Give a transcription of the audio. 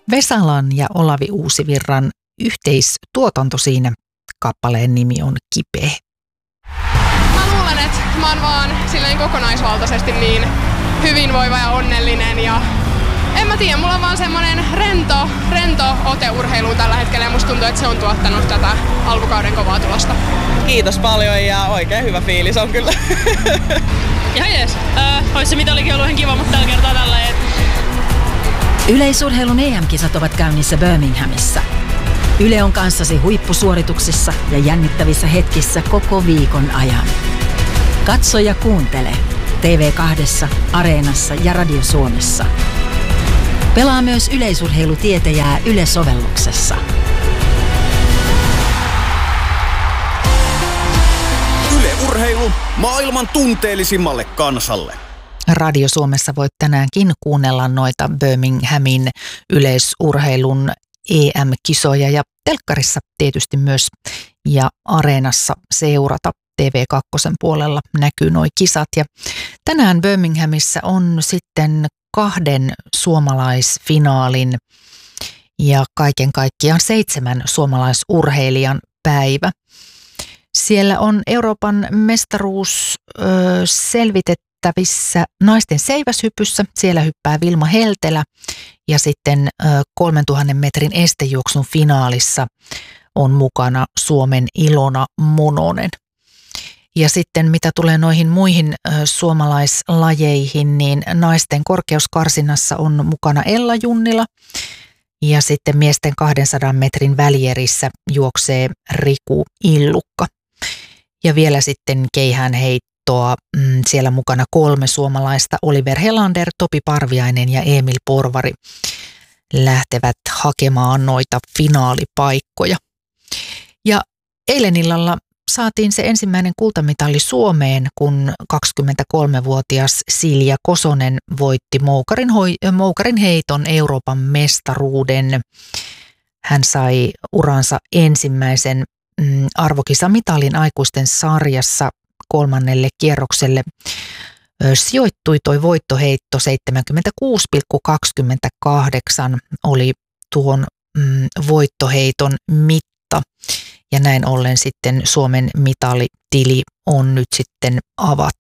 Vesalan ja Olavi Uusivirran yhteistuotanto siinä. Kappaleen nimi on Kipeä. Mä luulen, että mä oon vaan silleen kokonaisvaltaisesti niin hyvinvoiva ja onnellinen ja en mä tiedä, mulla on vaan semmonen rento ote urheiluun tällä hetkellä ja musta tuntuu, että se on tuottanut tätä alkukauden kovaa tulosta. Kiitos paljon ja oikein hyvä fiilis on kyllä. Ihan jees. Ois se mitalikin ollut ihan kiva, mutta tällä kertaa tälleen. Yleisurheilun EM-kisat ovat käynnissä Birminghamissa. Yle on kanssasi huippusuorituksissa ja jännittävissä hetkissä koko viikon ajan. Katso ja kuuntele TV2, Areenassa ja Radio Suomessa. Pelaa myös yleisurheilutietäjää Yle-sovelluksessa. Yle Urheilu maailman tunteellisimmalle kansalle. Radio Suomessa voit tänäänkin kuunnella noita Birminghamin yleisurheilun EM-kisoja ja telkkarissa tietysti myös ja Areenassa seurata. TV2 puolella näkyy nuo kisat ja tänään Birminghamissa on sitten 2 suomalaisfinaalin ja kaiken kaikkiaan 7 suomalaisurheilijan päivä. Siellä on Euroopan mestaruus selvitettävissä naisten seiväshypyssä. Siellä hyppää Vilma Heltelä ja sitten 3000 metrin estejuoksun finaalissa on mukana Suomen Ilona Mononen. Ja sitten mitä tulee noihin muihin suomalaislajeihin, niin naisten korkeuskarsinnassa on mukana Ella Junnila ja sitten miesten 200 metrin välierissä juoksee Riku Illukka. Ja vielä sitten keihäänheittoa siellä mukana 3 suomalaista, Oliver Helander, Topi Parviainen ja Emil Porvari lähtevät hakemaan noita finaalipaikkoja. Ja eilen illalla saatiin se ensimmäinen kultamitali Suomeen, kun 23-vuotias Silja Kosonen voitti moukarin heiton Euroopan mestaruuden. Hän sai uransa ensimmäisen arvokisamitalin aikuisten sarjassa 3. kierrokselle. Sijoittui toi voittoheitto 76,28 oli tuon voittoheiton mitta. Ja näin ollen sitten Suomen mitalitili on nyt sitten avattu.